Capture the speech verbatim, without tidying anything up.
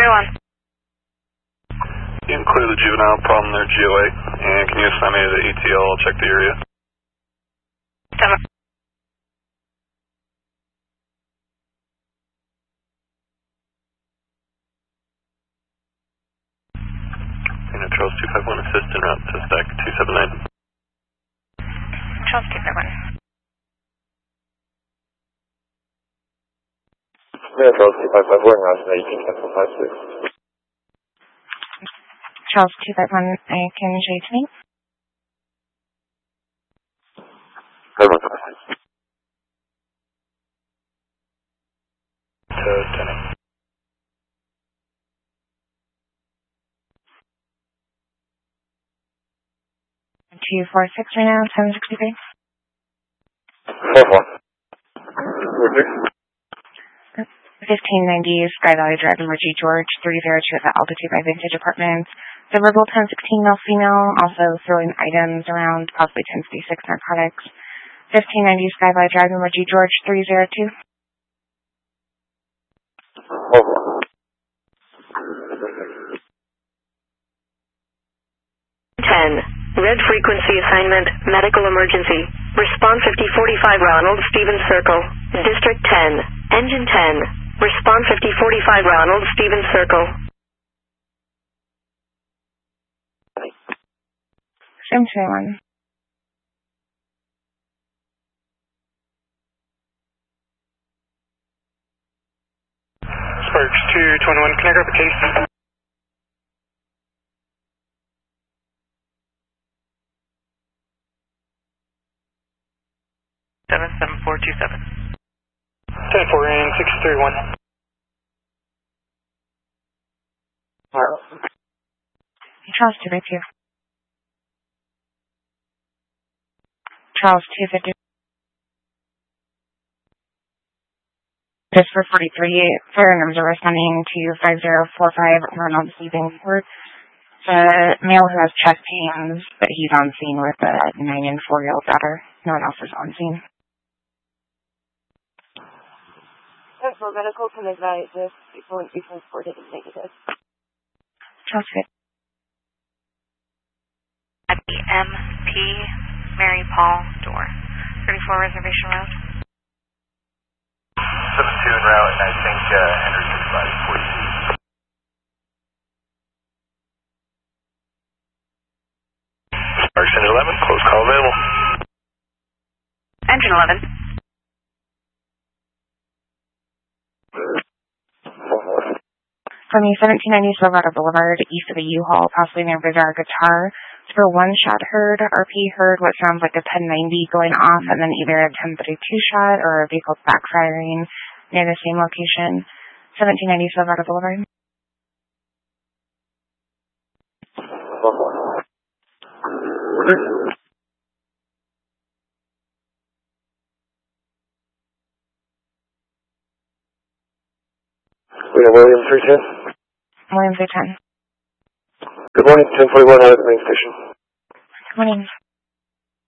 three one. You can clear the juvenile problem there, G O A, and can you assign me to the A T L? I'll check the area. Seven. Unit Charles two five one, assist en route to stack two seven nine. Charles two five one. Yeah, Charles two five five, we're in route to eighteen cancel five six. Charles two five one, I can show you to me. Everyone five five. To ten eight. two four six right now, seven sixty-three. four four. fifteen ninety Sky Valley Drive, Emergy George, three zero two at the Altitude by Vintage Apartments. The verbal ten sixteen male female, also throwing items around, possibly ten fifty-six narcotics. fifteen ninety Sky Valley Drive, Emergy George, three zero two. four four. ten. Red frequency assignment, medical emergency. Response fifty forty-five Ronald, Stevens Circle. District ten. Engine ten. Response fifty forty-five Ronald, Stevens Circle. Same two one. Sparks two twenty-one, can I grab a case? seven seven four two seven. ten four in six three one. Charles two fifty. Charles two fifty. Just for forty-three, fire numbers are responding to five zero four five Ronald Stevens Court. The male who has chest pains, but he's on scene with a nine and four year old daughter. No one else is on scene. For medical can advise if people wouldn't be transported as negative. Charles two fifty. At the M P Mary Paul door. thirty-four Reservation Road. seven two en route, and I think uh, Henry is by forty. Sparks engine eleven, close call available. Engine eleven. From the seventeen ninety Silverado Boulevard, east of the U-Haul, possibly near Bizarre Guitar. It's for one shot heard. R P heard what sounds like a ten ninety going off, and then either a ten thirty-two shot or a vehicle backfiring near the same location. seventeen ninety Silverado Boulevard. William three ten. William three ten. Good morning, ten forty-one out of the main station. Good morning.